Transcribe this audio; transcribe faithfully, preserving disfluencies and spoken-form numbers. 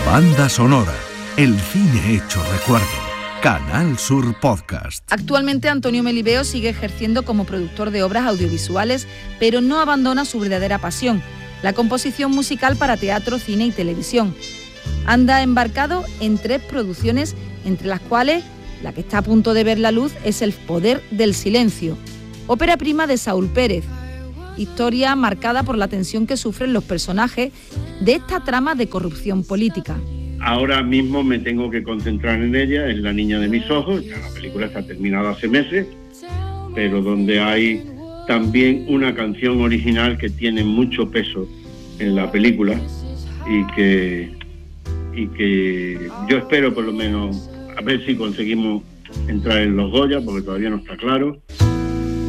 Banda sonora, el cine hecho recuerdo. Canal Sur Podcast. Actualmente Antonio Melibeo sigue ejerciendo como productor de obras audiovisuales, pero no abandona su verdadera pasión, la composición musical para teatro, cine y televisión. Anda embarcado en tres producciones, entre las cuales la que está a punto de ver la luz es El poder del silencio, ópera prima de Saúl Pérez, historia marcada por la tensión que sufren los personajes de esta trama de corrupción política. Ahora mismo me tengo que concentrar en ella, es La niña de mis ojos, ya la película está terminada hace meses, pero donde hay también una canción original que tiene mucho peso en la película y que, y que yo espero por lo menos a ver si conseguimos entrar en los Goya, porque todavía no está claro.